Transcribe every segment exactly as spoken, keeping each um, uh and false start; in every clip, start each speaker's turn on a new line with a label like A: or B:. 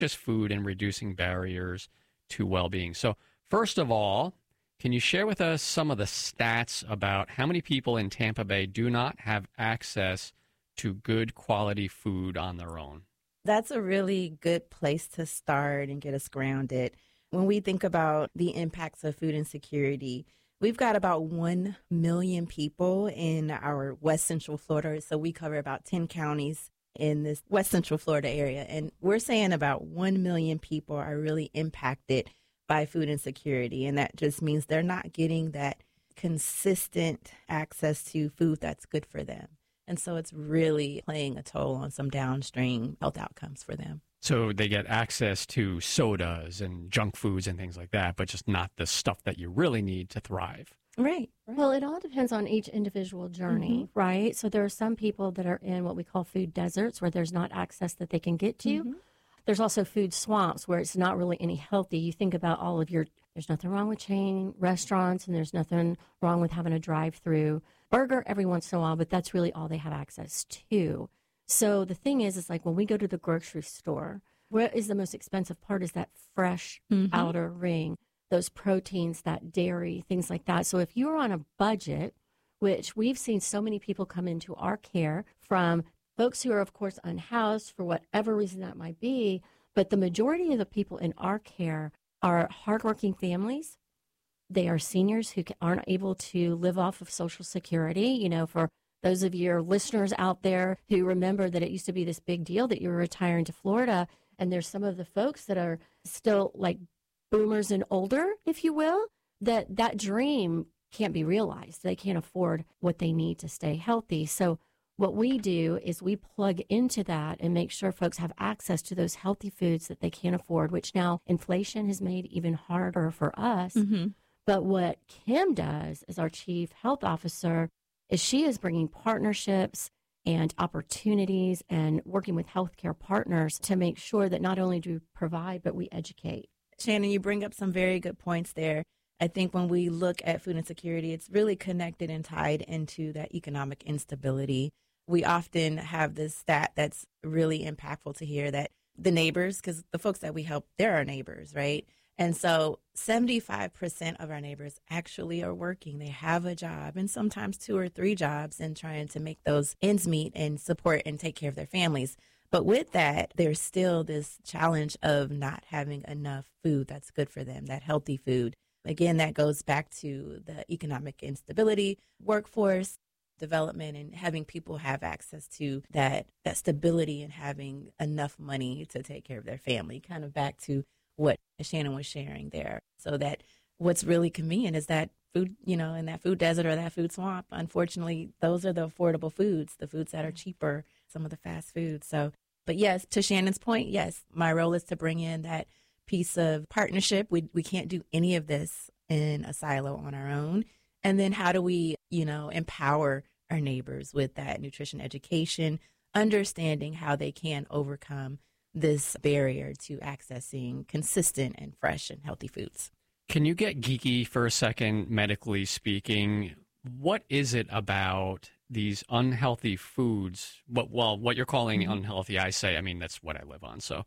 A: just food and reducing barriers to well-being. So first of all, can you share with us some of the stats about how many people in Tampa Bay do not have access to good quality food on their own?
B: That's a really good place to start and get us grounded. When we think about the impacts of food insecurity, we've got about one million people in our West Central Florida. So we cover about ten counties in this West Central Florida area. And we're saying about one million people are really impacted by food insecurity. And that just means they're not getting that consistent access to food that's good for them. And so it's really playing a toll on some downstream health outcomes for them.
A: So they get access to sodas and junk foods and things like that, but just not the stuff that you really need to thrive.
B: Right. right.
C: Well, it all depends on each individual journey, mm-hmm. right? So there are some people that are in what we call food deserts where there's not access that they can get to. Mm-hmm. There's also food swamps where it's not really any healthy. You think about all of your, there's nothing wrong with chain restaurants and there's nothing wrong with having a drive-through burger every once in a while, but that's really all they have access to. So the thing is, it's like when we go to the grocery store, what is the most expensive part is that fresh mm-hmm. outer ring, those proteins, that dairy, things like that. So if you're on a budget, which we've seen so many people come into our care from folks who are, of course, unhoused for whatever reason that might be, but the majority of the people in our care are hardworking families. They are seniors who aren't able to live off of Social Security. You know, for those of your listeners out there who remember that it used to be this big deal that you were retiring to Florida, and there's some of the folks that are still like boomers and older, if you will, that that dream can't be realized. They can't afford what they need to stay healthy. So what we do is we plug into that and make sure folks have access to those healthy foods that they can't afford, which now inflation has made even harder for us. Mm-hmm. But what Kim does as our chief health officer is she is bringing partnerships and opportunities and working with healthcare partners to make sure that not only do we provide, but we educate.
B: Shannon, you bring up some very good points there. I think when we look at food insecurity, it's really connected and tied into that economic instability. We often have this stat that's really impactful to hear that the neighbors, because the folks that we help, they're our neighbors, right? And so seventy-five percent of our neighbors actually are working. They have a job and sometimes two or three jobs and trying to make those ends meet and support and take care of their families. But with that, there's still this challenge of not having enough food that's good for them, that healthy food. Again, that goes back to the economic instability, workforce development, and having people have access to that, that stability and having enough money to take care of their family. Kind of back to what Shannon was sharing there. So that what's really convenient is that food, you know, in that food desert or that food swamp, unfortunately, those are the affordable foods, the foods that are cheaper, some of the fast foods. So, but yes, to Shannon's point, yes, my role is to bring in that piece of partnership. We we can't do any of this in a silo on our own. And then how do we, you know, empower our neighbors with that nutrition education, understanding how they can overcome this barrier to accessing consistent and fresh and healthy foods.
A: Can you get geeky for a second, medically speaking? What is it about these unhealthy foods? What, well, what you're calling mm-hmm. unhealthy, I say, I mean, that's what I live on. So,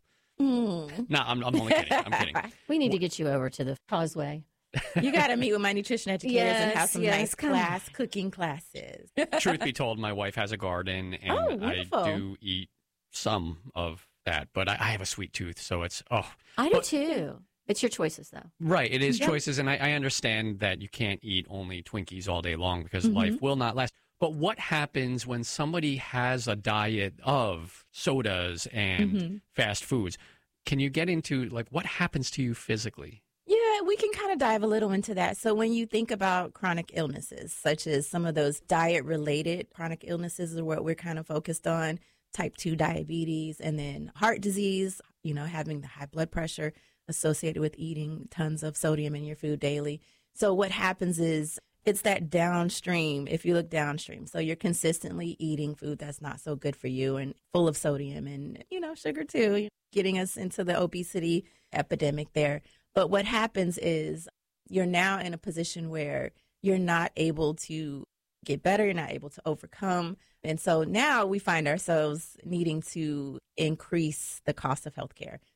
A: mm. no, I'm, I'm only kidding. I'm kidding.
C: We need to get you over to the Causeway.
B: You got to meet with my nutrition educators
C: yes,
B: and have some
C: yes,
B: nice class cooking classes.
A: Truth be told, my wife has a garden, and
B: oh,
A: I do eat some of that, but I, I have a sweet tooth, so it's, oh.
C: I do
A: but,
C: too. It's your choices, though.
A: Right, it is
C: yep.
A: choices, and I, I understand that you can't eat only Twinkies all day long because
C: mm-hmm.
A: life will not last. But what happens when somebody has a diet of sodas and mm-hmm. fast foods? Can you get into, like, what happens to you physically?
B: Yeah, we can kind of dive a little into that. So when you think about chronic illnesses, such as some of those diet-related chronic illnesses are what we're kind of focused on, type two diabetes, and then heart disease, you know, having the high blood pressure associated with eating tons of sodium in your food daily. So what happens is it's that downstream, if you look downstream. So you're consistently eating food that's not so good for you and full of sodium and, you know, sugar too, getting us into the obesity epidemic there. But what happens is you're now in a position where you're not able to get better, you're not able to overcome. And so now we find ourselves needing to increase the cost of healthcare.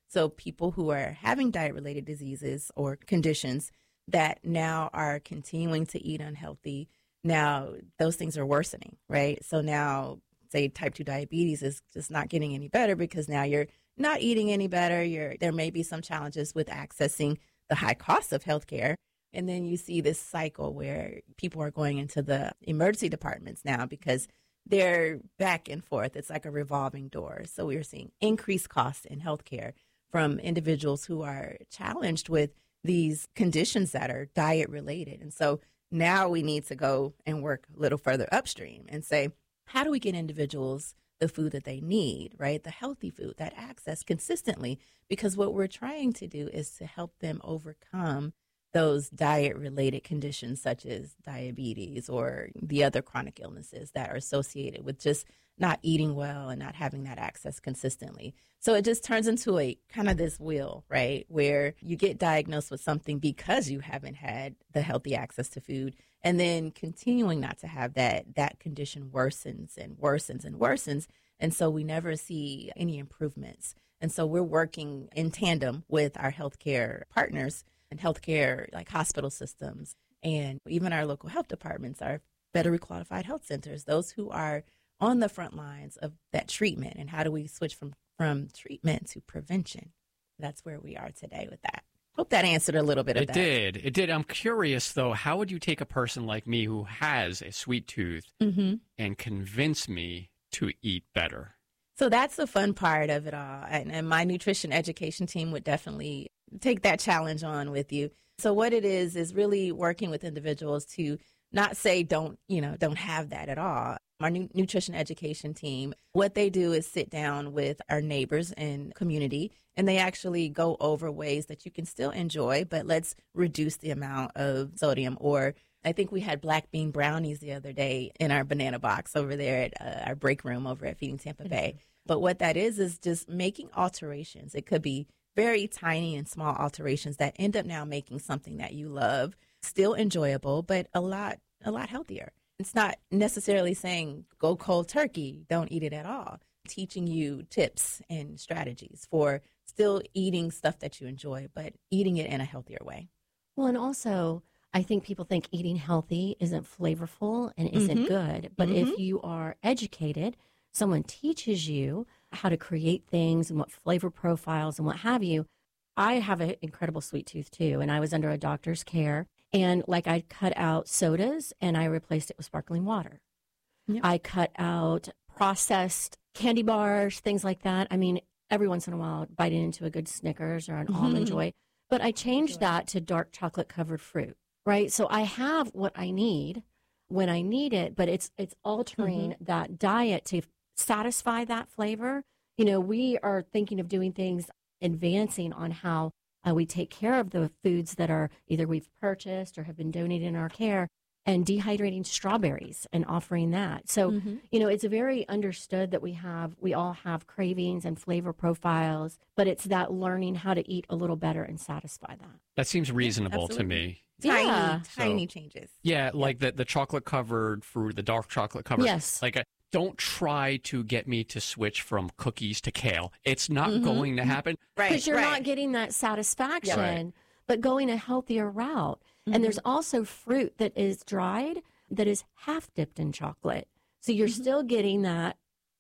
B: So people who are having diet-related diseases or conditions that now are continuing to eat unhealthy, now those things are worsening, right? So now, say type two diabetes is just not getting any better because now you're not eating any better. You're, there may be some challenges with accessing the high cost of healthcare. And then you see this cycle where people are going into the emergency departments now because they're back and forth. It's like a revolving door. So we're seeing increased costs in healthcare from individuals who are challenged with these conditions that are diet related. And so now we need to go and work a little further upstream and say, how do we get individuals the food that they need, right? The healthy food, that access consistently, because what we're trying to do is to help them overcome those diet-related conditions such as diabetes or the other chronic illnesses that are associated with just not eating well and not having that access consistently. So it just turns into a kind of this wheel, right, where you get diagnosed with something because you haven't had the healthy access to food, and then continuing not to have that, that condition worsens and worsens and worsens, and so we never see any improvements. And so we're working in tandem with our healthcare partners and healthcare, like hospital systems, and even our local health departments, our federally qualified health centers, those who are on the front lines of that treatment. And how do we switch from, from treatment to prevention? That's where we are today with that. Hope that answered a little bit of
A: it
B: that.
A: It did. It did. I'm curious, though, how would you take a person like me who has a sweet tooth mm-hmm. and convince me to eat better?
B: So that's the fun part of it all. And, and my nutrition education team would definitely take that challenge on with you. So what it is, is really working with individuals to not say don't, you know, don't have that at all. Our new nutrition education team, what they do is sit down with our neighbors and community, and they actually go over ways that you can still enjoy, but let's reduce the amount of sodium. Or I think we had black bean brownies the other day in our banana box over there at uh, our break room over at Feeding Tampa Bay. But what that is, is just making alterations. It could be very tiny and small alterations that end up now making something that you love still enjoyable, but a lot, a lot healthier. It's not necessarily saying go cold turkey, don't eat it at all. Teaching you tips and strategies for still eating stuff that you enjoy, but eating it in a healthier way.
C: Well, and also, I think people think eating healthy isn't flavorful and isn't mm-hmm. good. But mm-hmm. if you are educated, someone teaches you how to create things and what flavor profiles and what have you. I have an incredible sweet tooth too, and I was under a doctor's care. And like I cut out sodas and I replaced it with sparkling water. Yep. I cut out processed candy bars, things like that. I mean, every once in a while, biting into a good Snickers or an mm-hmm. Almond Joy. But I changed that to dark chocolate covered fruit, right? So I have what I need when I need it, but it's it's altering mm-hmm. that diet to satisfy that flavor. You know, we are thinking of doing things, advancing on how uh, we take care of the foods that are either we've purchased or have been donated in our care, and dehydrating strawberries and offering that. So, mm-hmm. you know, it's very understood that we have, we all have cravings and flavor profiles, but it's that learning how to eat a little better and satisfy that.
A: That seems reasonable
B: Absolutely.
A: to me.
B: Tiny,
C: yeah.
B: tiny
A: so,
B: changes.
A: Yeah, like the, the chocolate covered fruit, the dark chocolate covered.
C: Yes.
A: Like, a, don't try to get me to switch from cookies to kale. It's not
C: mm-hmm.
A: going to happen.
B: Right.
C: Because you're
B: right.
C: not getting that satisfaction,
A: right.
C: but going a healthier route. Mm-hmm. And there's also fruit that is dried that is half dipped in chocolate. So you're mm-hmm. still getting that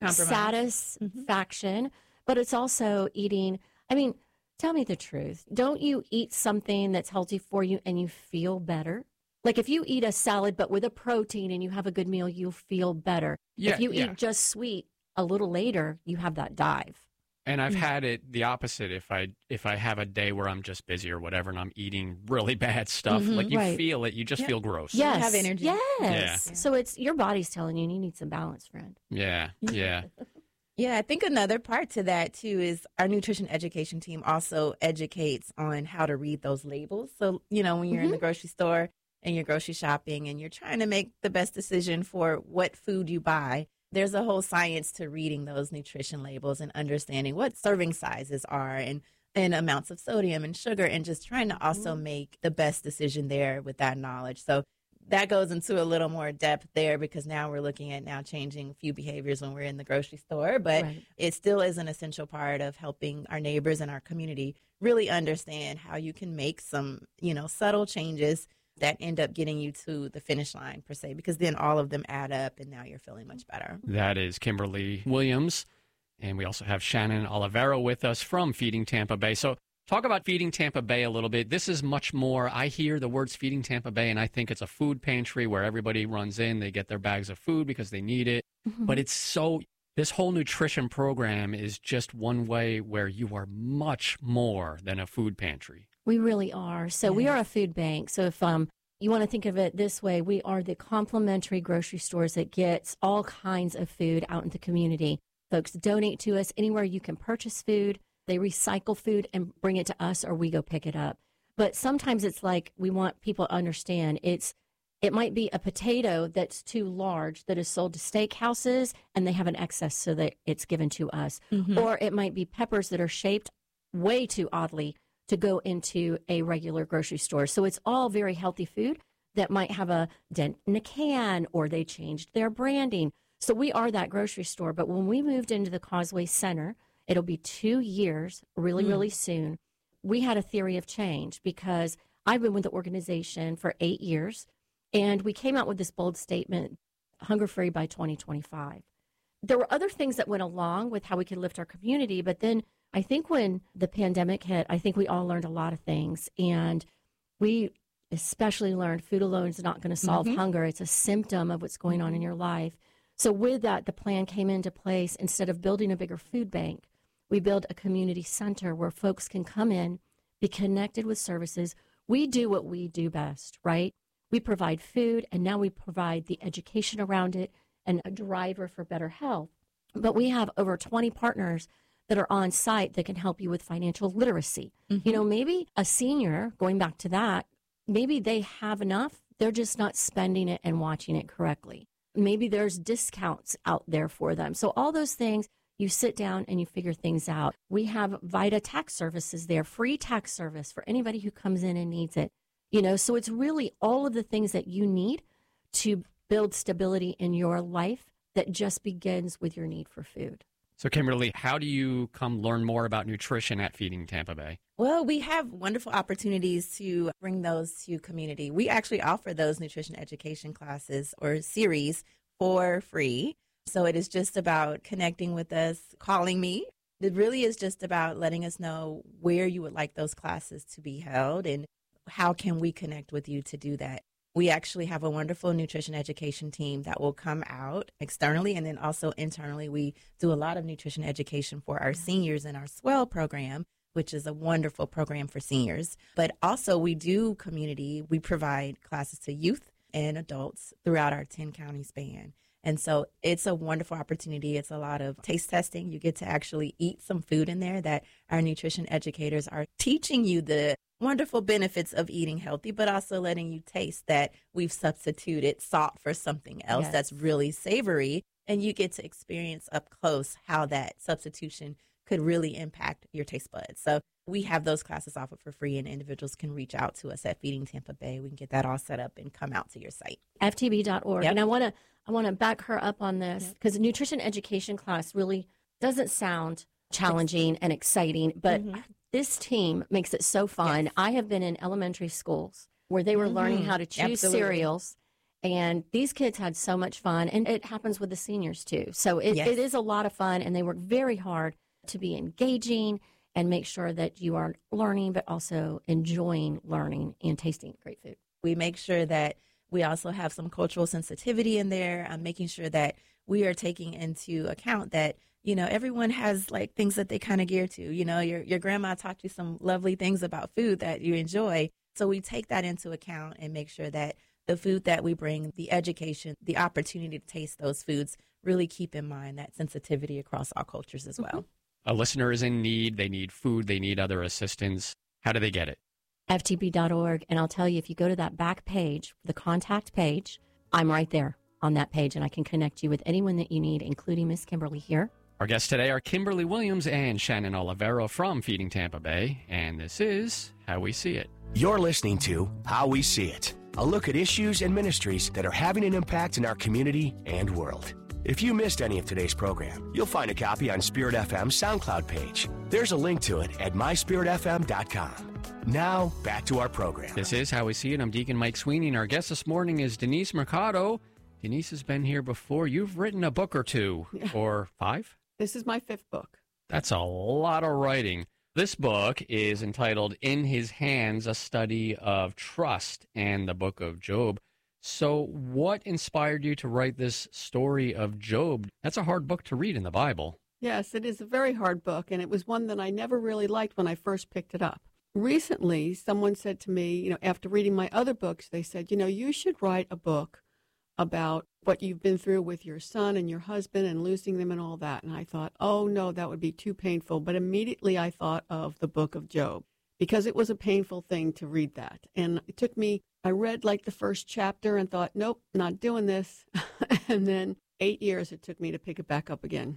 C: satisfaction, mm-hmm. but it's also eating. I mean, tell me the truth. Don't you eat something that's healthy for you and you feel better? Like if you eat a salad but with a protein and you have a good meal, you'll feel better.
A: Yeah,
C: if you
A: yeah.
C: eat just sweet a little later, you have that dive.
A: And I've had it the opposite. If I if I have a day where I'm just busy or whatever and I'm eating really bad stuff,
C: mm-hmm,
A: like you
C: right.
A: feel it, you just
B: yep.
A: feel gross.
C: Yes.
B: You have energy.
C: Yes.
A: Yeah.
C: So it's your body's telling you you need some balance, friend.
A: Yeah, yeah.
B: Yeah, I think another part to that, too, is our nutrition education team also educates on how to read those labels. So, you know, when you're mm-hmm. in the grocery store and you're grocery shopping and you're trying to make the best decision for what food you buy, there's a whole science to reading those nutrition labels and understanding what serving sizes are and, and amounts of sodium and sugar, and just trying to also make the best decision there with that knowledge. So that goes into a little more depth there because now we're looking at now changing a few behaviors when we're in the grocery store, but right. It still is an essential part of helping our neighbors and our community really understand how you can make some, you know, subtle changes that end up getting you to the finish line, per se, because then all of them add up and now you're feeling much better.
A: That is Kimberly Williams. And we also have Shannon Olivero with us from Feeding Tampa Bay. So talk about Feeding Tampa Bay a little bit. This is much more, I hear the words Feeding Tampa Bay, and I think it's a food pantry where everybody runs in, they get their bags of food because they need it. Mm-hmm. But it's so, this whole nutrition program is just one way where you are much more than a food pantry. We
C: really are. So yes. We are a food bank. So if um, you want to think of it this way, we are the complimentary grocery stores that gets all kinds of food out in the community. Folks donate to us anywhere you can purchase food. They recycle food and bring it to us, or we go pick it up. But sometimes it's like we want people to understand it's it might be a potato that's too large that is sold to steakhouses and they have an excess so that it's given to us. Mm-hmm. Or it might be peppers that are shaped way too oddly to go into a regular grocery store. So it's all very healthy food that might have a dent in a can, or they changed their branding. So we are that grocery store. But when we moved into the Causeway Center, it'll be two years really, mm. really soon. We had a theory of change because I've been with the organization for eight years, and we came out with this bold statement, hunger free by twenty twenty-five. There were other things that went along with how we could lift our community, but then I think when the pandemic hit, I think we all learned a lot of things. And we especially learned food alone is not going to solve mm-hmm. hunger. It's a symptom of what's going on in your life. So with that, the plan came into place. Instead of building a bigger food bank, we built a community center where folks can come in, be connected with services. We do what we do best, right? We provide food, and now we provide the education around it and a driver for better health. But we have over twenty partners that are on site that can help you with financial literacy. Mm-hmm. You know, maybe a senior, going back to that, maybe they have enough. They're just not spending it and watching it correctly. Maybe there's discounts out there for them. So all those things, you sit down and you figure things out. We have Vita tax services there, free tax service for anybody who comes in and needs it. You know, so it's really all of the things that you need to build stability in your life that just begins with your need for food.
A: So, Kimberly, how do you come learn more about nutrition at Feeding Tampa Bay?
B: Well, we have wonderful opportunities to bring those to community. We actually offer those nutrition education classes or series for free. So it is just about connecting with us, calling me. It really is just about letting us know where you would like those classes to be held and how can we connect with you to do that. We actually have a wonderful nutrition education team that will come out externally, and then also internally. We do a lot of nutrition education for our seniors in our Swell program, which is a wonderful program for seniors. But also we do community. We provide classes to youth and adults throughout our ten county span. And so it's a wonderful opportunity. It's a lot of taste testing. You get to actually eat some food in there that our nutrition educators are teaching you the wonderful benefits of eating healthy, but also letting you taste that we've substituted salt for something else yes. that's really savory. And you get to experience up close how that substitution could really impact your taste buds. So we have those classes offered for free, and individuals can reach out to us at Feeding Tampa Bay. We can get that all set up and come out to your site.
C: F T B dot org. Yep. And I want to I want to back her up on this because yep. nutrition education class really doesn't sound challenging and exciting, but mm-hmm. this team makes it so fun. Yes. I have been in elementary schools where they were mm-hmm. learning how to choose Absolutely. cereals, and these kids had so much fun, and it happens with the seniors too. So it, yes. it is a lot of fun, and they work very hard to be engaging and make sure that you are learning, but also enjoying learning and tasting great food.
B: We make sure that we also have some cultural sensitivity in there, um, making sure that we are taking into account that, you know, everyone has like things that they kind of gear to. You know, your your grandma taught you some lovely things about food that you enjoy. So we take that into account and make sure that the food that we bring, the education, the opportunity to taste those foods, really keep in mind that sensitivity across all cultures as well.
A: A listener is in need. They need food. They need other assistance. How do they get it?
C: F T B dot org. And I'll tell you, if you go to that back page, the contact page, I'm right there on that page, and I can connect you with anyone that you need, including Miss Kimberly here.
A: Our guests today are Kimberly Williams and Shannon Olivero from Feeding Tampa Bay, and this is How We See It.
D: You're listening to How We See It a look at issues and ministries that are having an impact in our community and world. If you missed any of today's program, you'll find a copy on Spirit F M's SoundCloud page. There's a link to it at my spirit f m dot com. Now, back to our program.
A: This is How We See It. I'm Deacon Mike Sweeney, and our guest this morning is Denise Mercado. Denise has been here before. You've written a book or two,
E: Yeah.
A: or five?
E: This is my fifth book.
A: That's a lot of writing. This book is entitled In His Hands, a Study of Trust and the Book of Job. So what inspired you to write this story of Job? That's a hard book to read in the Bible.
E: Yes, it is a very hard book, and it was one that I never really liked when I first picked it up. Recently, someone said to me, you know, after reading my other books, they said, you know, you should write a book about what you've been through with your son and your husband and losing them and all that. And I thought, oh, no, that would be too painful. But immediately I thought of the book of Job because it was a painful thing to read that. And it took me, I read like the first chapter and thought, nope, not doing this. And then eight years it took me to pick it back up again.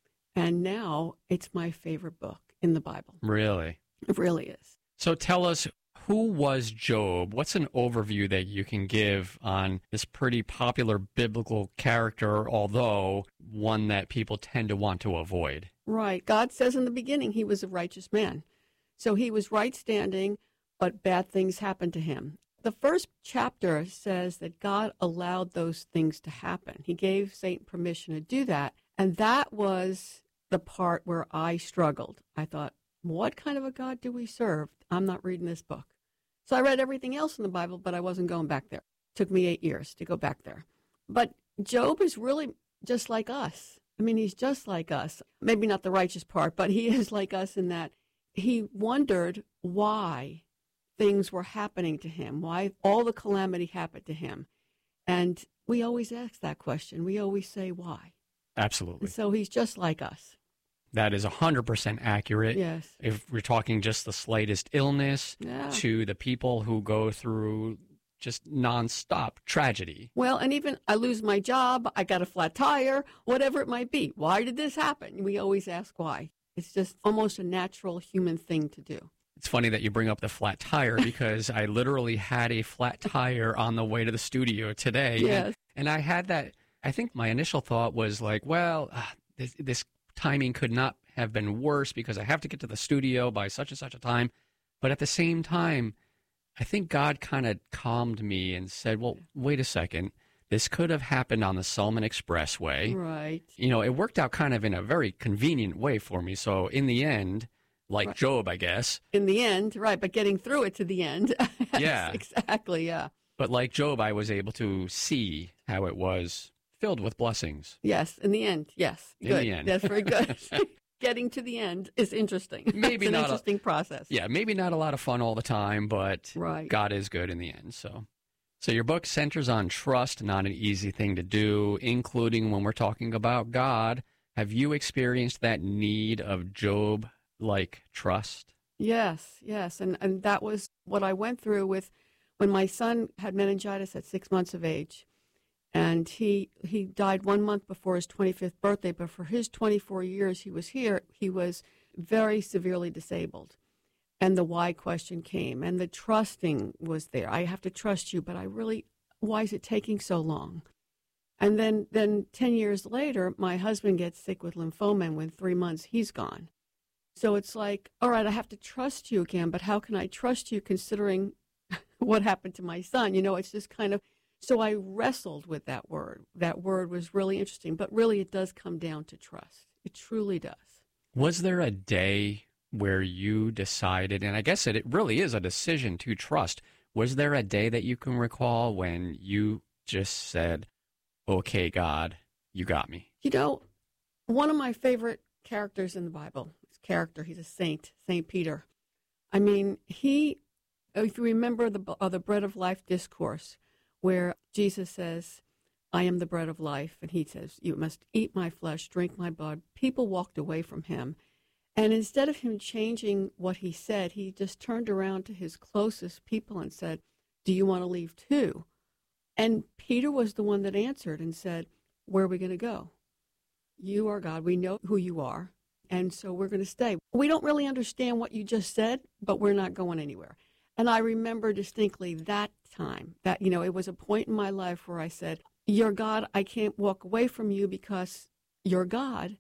E: And now it's my favorite book in the Bible.
A: Really?
E: It really is.
A: So tell us, who was Job? What's an overview that you can give on this pretty popular biblical character, although one that people tend to want to avoid?
E: Right. God says in the beginning he was a righteous man. So he was right standing, but bad things happened to him. The first chapter says that God allowed those things to happen. He gave Satan permission to do that. And that was the part where I struggled. I thought, what kind of a God do we serve? I'm not reading this book. So I read everything else in the Bible, but I wasn't going back there. It took me eight years to go back there. But Job is really just like us. I mean, he's just like us. Maybe not the righteous part, but he is like us in that he wondered why things were happening to him, why all the calamity happened to him. And we always ask that question. We always say why.
A: Absolutely.
E: And so he's just like us.
A: That is one hundred percent accurate.
E: Yes.
A: If we're talking just the slightest illness
E: Yeah.
A: to the people who go through just nonstop tragedy.
E: Well, and even I lose my job, I got a flat tire, whatever it might be. Why did this happen? We always ask why. It's just almost a natural human thing to do.
A: It's funny that you bring up the flat tire because I literally had a flat tire on the way to the studio today.
E: Yes.
A: And, and I had that, I think my initial thought was like, well, uh, this, this timing could not have been worse because I have to get to the studio by such and such a time. But at the same time, I think God kind of calmed me and said, well, wait a second. This could have happened on the Selman Expressway.
E: Right.
A: You know, it worked out kind of in a very convenient way for me. So in the end, like
E: Right.
A: Job, I guess.
E: In the end, right, but getting through it to the end. Yes,
A: Yeah.
E: exactly, yeah.
A: But like Job, I was able to see how it was filled with blessings.
E: Yes, in the end, yes.
A: In
E: Good.
A: the end.
E: That's very good. Getting to the end is interesting.
A: Maybe
E: it's an
A: not a-
E: interesting process.
A: Yeah, maybe not a lot of fun all the time, but
E: Right.
A: God is good in the end. So, so your book centers on trust, not an easy thing to do, including when we're talking about God. Have you experienced that need of Job-like trust?
E: Yes, yes. And, and that was what I went through with when my son had meningitis at six months of age. And he he died one month before his twenty-fifth birthday, but for his twenty-four years he was here, he was very severely disabled. And the why question came, and the trusting was there. I have to trust you, but I really, why is it taking so long? And then, then ten years later, my husband gets sick with lymphoma, and within three months, he's gone. So it's like, all right, I have to trust you again, but how can I trust you considering what happened to my son? You know, it's just kind of, so I wrestled with that word. That word was really interesting, but really it does come down to trust. It truly does.
A: Was there a day where you decided, and I guess it, it really is a decision to trust, was there a day that you can recall when you just said, okay, God, you got me?
E: You know, one of my favorite characters in the Bible, his character, he's a saint, Saint Peter. I mean, he, if you remember the, uh, the bread of life discourse, where Jesus says, I am the bread of life, and he says, you must eat my flesh, drink my blood. People walked away from him. And instead of him changing what he said, he just turned around to his closest people and said, do you want to leave too? And Peter was the one that answered and said, where are we going to go? You are God. We know who you are. And so we're going to stay. We don't really understand what you just said, but we're not going anywhere. And I remember distinctly that time that, you know, it was a point in my life where I said, you're God, I can't walk away from you because you're God,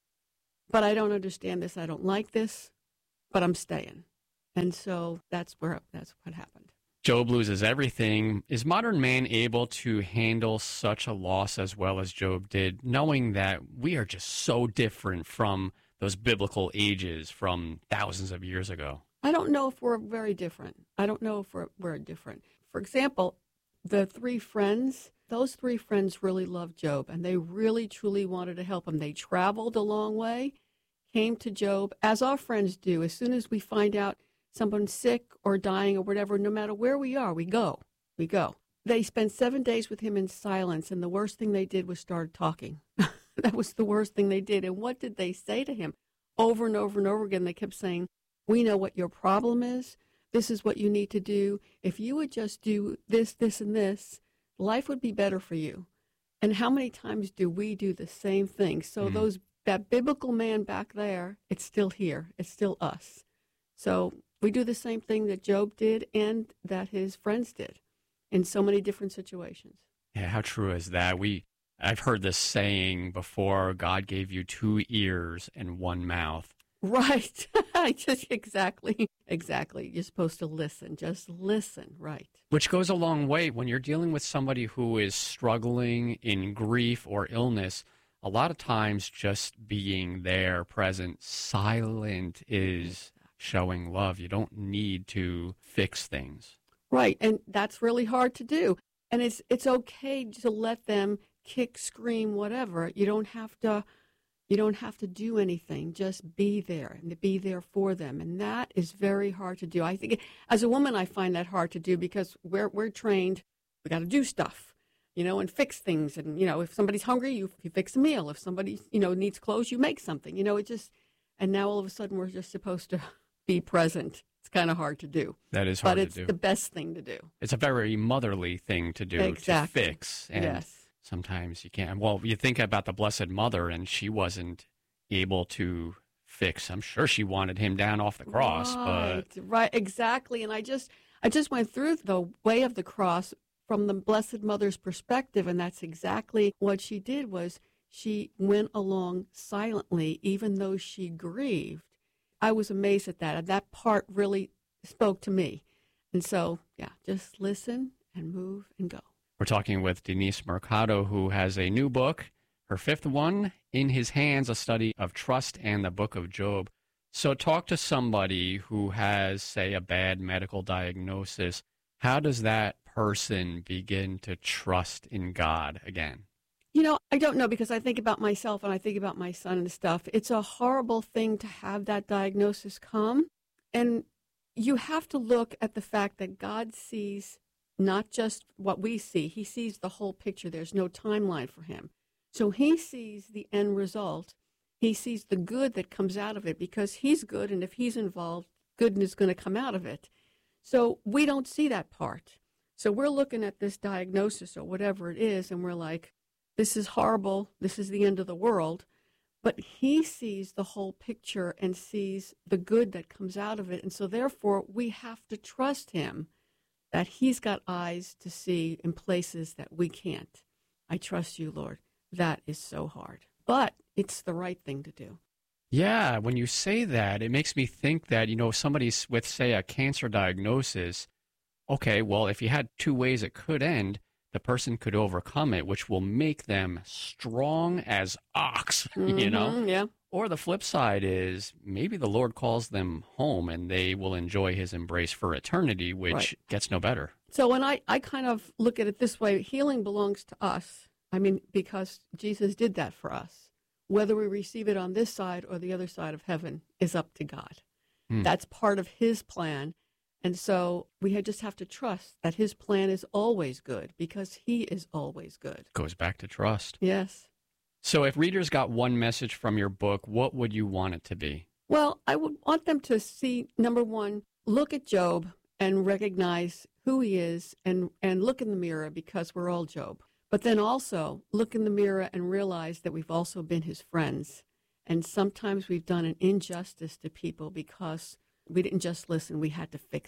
E: but I don't understand this. I don't like this, but I'm staying. And so that's where, that's what happened.
A: Job loses everything. Is modern man able to handle such a loss as well as Job did, knowing that we are just so different from those biblical ages from thousands of years ago?
E: I don't know if we're very different. I don't know if we're, we're different. For example, the three friends, those three friends really loved Job, and they really, truly wanted to help him. They traveled a long way, came to Job, as our friends do. As soon as we find out someone's sick or dying or whatever, no matter where we are, we go. We go. They spent seven days with him in silence, and the worst thing they did was start talking. That was the worst thing they did. And what did they say to him? Over and over and over again, they kept saying, we know what your problem is. This is what you need to do. If you would just do this, this, and this, life would be better for you. And how many times do we do the same thing? So mm-hmm. those that biblical man back there, it's still here. It's still us. So we do the same thing that Job did and that his friends did in so many different situations.
A: Yeah, how true is that? We, I've heard this saying before, God gave you two ears and one mouth.
E: Right. Just exactly. Exactly. You're supposed to listen. Just listen. Right.
A: Which goes a long way when you're dealing with somebody who is struggling in grief or illness. A lot of times just being there, present, silent is showing love. You don't need to fix things.
E: Right. And that's really hard to do. And it's it's okay to let them kick, scream, whatever. You don't have to you don't have to do anything. Just be there and be there for them. And that is very hard to do. I think as a woman I find that hard to do because we're we're trained, we got to do stuff, you know, and fix things. And, you know, if somebody's hungry, you, you fix a meal. If somebody, you know, needs clothes, you make something. You know, it just, and now all of a sudden we're just supposed to be present. It's kind of hard to do.
A: That is hard
E: to
A: do.
E: But it's the best thing to do.
A: It's a very motherly thing to do,
E: exactly.
A: to fix. And
E: yes.
A: sometimes you can't. Well, you think about the Blessed Mother, and she wasn't able to fix. I'm sure she wanted him down off the cross.
E: Right,
A: but
E: right, exactly. And I just, I just went through the way of the cross from the Blessed Mother's perspective, and that's exactly what she did. Was she went along silently, even though she grieved. I was amazed at that, and that part really spoke to me. And so, yeah, just listen and move and go.
A: We're talking with Denise Mercado, who has a new book, her fifth one, In His Hands, a study of trust and the book of Job. So talk to somebody who has, say, a bad medical diagnosis. How does that person begin to trust in God again?
E: You know, I don't know, because I think about myself and I think about my son and stuff. It's a horrible thing to have that diagnosis come. And you have to look at the fact that God sees not just what we see. He sees the whole picture. There's no timeline for him. So he sees the end result. He sees the good that comes out of it because he's good. And if he's involved, goodness is going to come out of it. So we don't see that part. So we're looking at this diagnosis or whatever it is, and we're like, this is horrible. This is the end of the world. But he sees the whole picture and sees the good that comes out of it. And so therefore, we have to trust him that he's got eyes to see in places that we can't. I trust you, Lord. That is so hard. But it's the right thing to do.
A: Yeah, when you say that, it makes me think that, you know, somebody's with, say, a cancer diagnosis, okay, well, if you had two ways it could end, the person could overcome it, which will make them strong as ox,
E: mm-hmm,
A: you know?
E: Yeah.
A: Or the flip side is maybe the Lord calls them home and they will enjoy his embrace for eternity, which right. gets no better.
E: So when I, I kind of look at it this way, healing belongs to us. I mean, because Jesus did that for us. Whether we receive it on this side or the other side of heaven is up to God. Hmm. That's part of his plan. And so we just have to trust that his plan is always good because he is always good.
A: Goes back to trust.
E: Yes.
A: So if readers got one message from your book, what would you want it to be?
E: Well, I would want them to see, number one, look at Job and recognize who he is and, and look in the mirror because we're all Job. But then also look in the mirror and realize that we've also been his friends. And sometimes we've done an injustice to people because we didn't just listen, we had to fix it.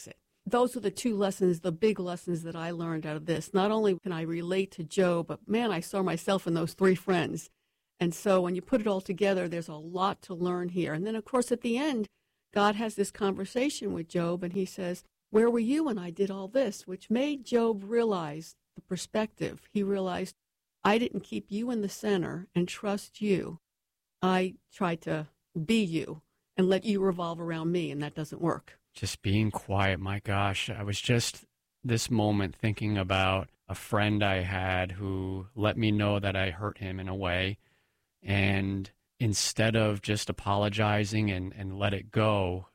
E: those are the two lessons, the big lessons that I learned out of this. Not only can I relate to Job, but man, I saw myself in those three friends. And so when you put it all together, there's a lot to learn here. And then, of course, at the end, God has this conversation with Job, and he says, where were you when I did all this? Which made Job realize the perspective. He realized, I didn't keep you in the center and trust you. I tried to be you and let you revolve around me, and that doesn't work.
A: Just being quiet, my gosh. I was just this moment thinking about a friend I had who let me know that I hurt him in a way. And instead of just apologizing and, and let it go,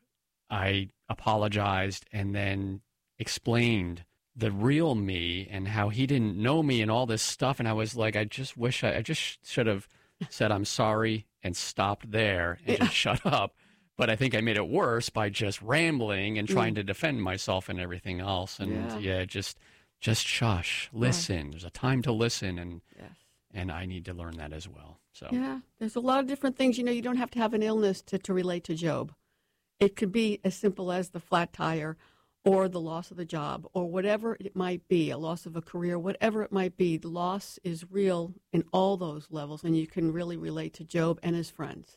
A: I apologized and then explained the real me and how he didn't know me and all this stuff. And I was like, I just wish I, I just should have said I'm sorry and stopped there and just shut up. But I think I made it worse by just rambling and trying mm. to defend myself and everything else. And yeah, yeah just just shush, listen. Right. There's a time to listen, and yes. and I need to learn that as well. So
E: yeah, there's a lot of different things. You know, you don't have to have an illness to, to relate to Job. It could be as simple as the flat tire or the loss of the job or whatever it might be, a loss of a career, whatever it might be. The loss is real in all those levels, and you can really relate to Job and his friends.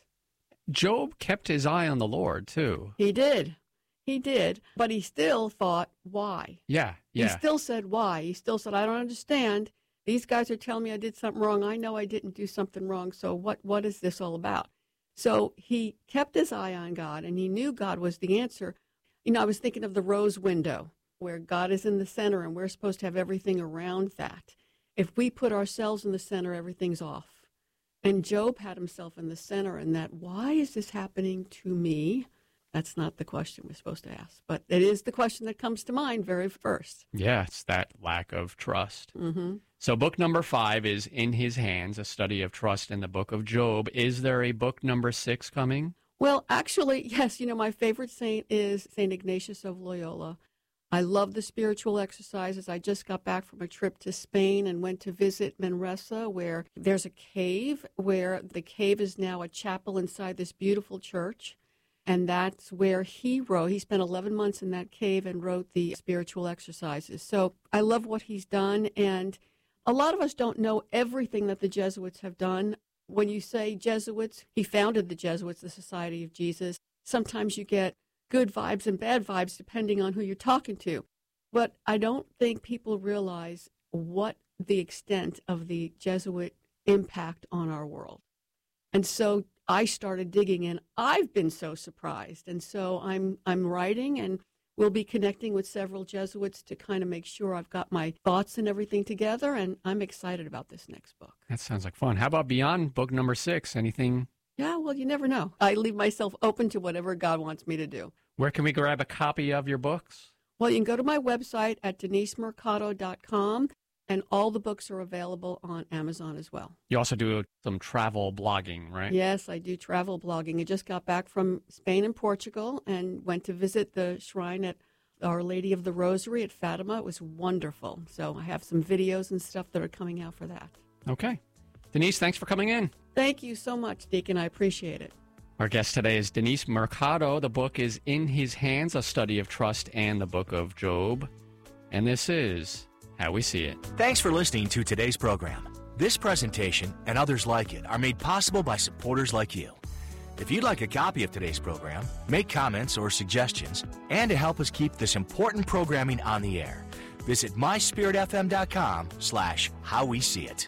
A: Job kept his eye on the Lord, too.
E: He did. He did. But he still thought, why?
A: Yeah, yeah.
E: He still said, why? He still said, I don't understand. These guys are telling me I did something wrong. I know I didn't do something wrong. So what, what is this all about? So he kept his eye on God, and he knew God was the answer. You know, I was thinking of the rose window, where God is in the center, and we're supposed to have everything around that. If we put ourselves in the center, everything's off. And Job had himself in the center, and that, why is this happening to me? That's not the question we're supposed to ask. But it is the question that comes to mind very first.
A: Yeah, it's that lack of trust.
E: Mm-hmm.
A: So book number five is In His Hands, a study of trust in the book of Job. Is there a book number six coming?
E: Well, actually, yes. You know, my favorite saint is Saint Ignatius of Loyola. I love the spiritual exercises. I just got back from a trip to Spain and went to visit Manresa, where there's a cave, where the cave is now a chapel inside this beautiful church. And that's where he wrote. He spent eleven months in that cave and wrote the spiritual exercises. So I love what he's done. And a lot of us don't know everything that the Jesuits have done. When you say Jesuits, he founded the Jesuits, the Society of Jesus. Sometimes you get good vibes and bad vibes depending on who you're talking to. But I don't think people realize what the extent of the Jesuit impact on our world. And so I started digging in. I've been so surprised. And so I'm I'm writing, and we'll be connecting with several Jesuits to kind of make sure I've got my thoughts and everything together. And I'm excited about this next book.
A: That sounds like fun. How about beyond book number six? Anything?
E: Yeah, well, you never know. I leave myself open to whatever God wants me to do.
A: Where can we grab a copy of your books?
E: Well, you can go to my website at denise mercado dot com, and all the books are available on Amazon as well.
A: You also do some travel blogging, right?
E: Yes, I do travel blogging. I just got back from Spain and Portugal and went to visit the shrine at Our Lady of the Rosary at Fatima. It was wonderful. So I have some videos and stuff that are coming out for that.
A: Okay. Denise, thanks for coming in.
E: Thank you so much, Deacon. I appreciate it.
A: Our guest today is Denise Mercado. The book is In His Hands, a study of trust and the book of Job. And this is How We See It.
D: Thanks for listening to today's program. This presentation and others like it are made possible by supporters like you. If you'd like a copy of today's program, make comments or suggestions, and to help us keep this important programming on the air, visit my spirit f m dot com slash how we see it.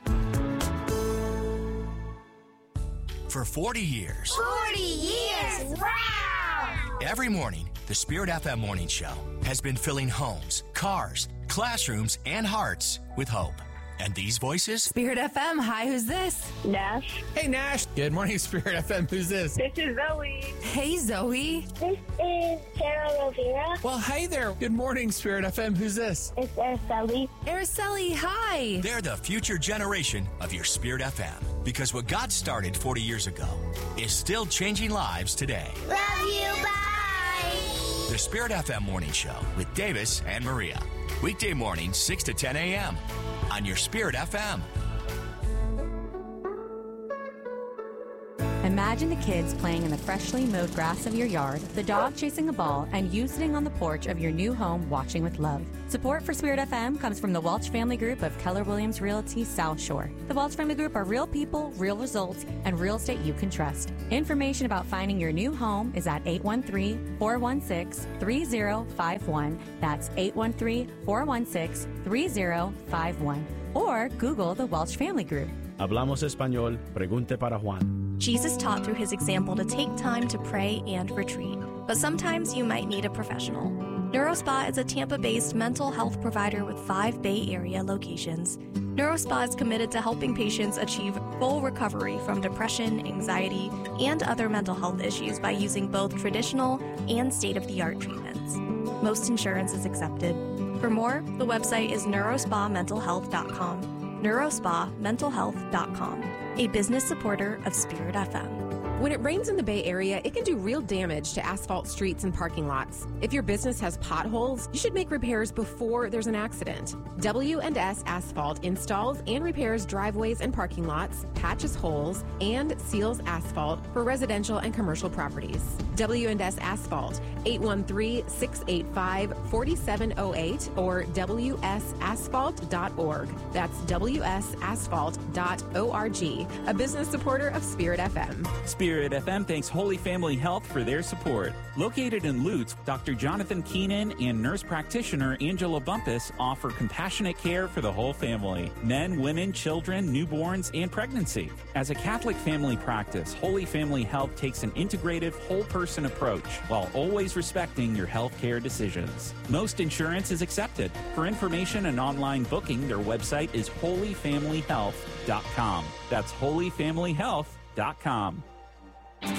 D: For forty years.
F: forty years! Wow!
D: Every morning, the Spirit F M Morning Show has been filling homes, cars, classrooms, and hearts with hope. And these voices?
G: Spirit F M, hi, who's this?
H: Nash.
I: Hey, Nash. Good morning, Spirit F M. Who's this?
H: This is Zoe.
G: Hey, Zoe.
F: This is Sarah Rivera.
I: Well, hey there. Good morning, Spirit F M. Who's this?
F: It's Araceli.
G: Araceli, hi.
D: They're the future generation of your Spirit F M. Because what God started forty years ago is still changing lives today.
F: Love you, bye.
D: The Spirit F M Morning Show with Davis and Maria. Weekday mornings, six to ten a.m. on your Spirit F M.
H: Imagine the kids playing in the freshly mowed grass of your yard, the dog chasing a ball, and you sitting on the porch of your new home watching with love. Support for Spirit F M comes from the Welch Family Group of Keller Williams Realty South Shore. The Welch Family Group are real people, real results, and real estate you can trust. Information about finding your new home is at eight one three, four one six, three zero five one. That's eight one three, four one six, three zero five one. Or Google the Welch Family Group.
J: Hablamos español, pregunte para Juan.
K: Jesus taught through his example to take time to pray and retreat, but sometimes you might need a professional. NeuroSpa is a Tampa-based mental health provider with five Bay Area locations. NeuroSpa is committed to helping patients achieve full recovery from depression, anxiety, and other mental health issues by using both traditional and state-of-the-art treatments. Most insurance is accepted. For more, the website is neurospa mental health dot com. neurospa mental health dot com, a business supporter of Spirit F M.
L: When it rains in the Bay Area, it can do real damage to asphalt streets and parking lots. If your business has potholes, you should make repairs before there's an accident. W and S Asphalt installs and repairs driveways and parking lots, patches holes, and seals asphalt for residential and commercial properties. W and S Asphalt, eight one three, six eight five, four seven zero eight or w s asphalt dot org. That's w s asphalt dot org, a business supporter of Spirit F M.
M: Spirit F M thanks Holy Family Health for their support. Located in Lutz, Doctor Jonathan Keenan and nurse practitioner Angela Bumpus offer compassionate care for the whole family, men, women, children, newborns, and pregnancy. As a Catholic family practice, Holy Family Health takes an integrative, whole-person approach while always respecting your health care decisions. Most insurance is accepted. For information and online booking, their website is holy family health dot com. That's holy family health dot com.